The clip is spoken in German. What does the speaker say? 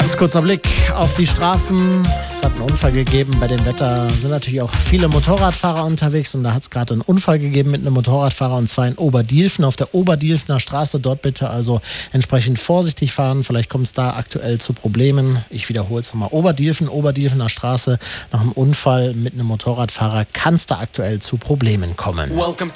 Kurzer Blick auf die Straßen. Es hat einen Unfall gegeben. Bei dem Wetter sind natürlich auch viele Motorradfahrer unterwegs und da hat es gerade einen Unfall gegeben mit einem Motorradfahrer und zwar in Oberdielfen auf der Oberdielfener Straße. Dort bitte also entsprechend vorsichtig fahren. Vielleicht kommt es da aktuell zu Problemen. Ich wiederhole es nochmal. Oberdielfener Straße. Nach einem Unfall mit einem Motorradfahrer kann es da aktuell zu Problemen kommen. Welcome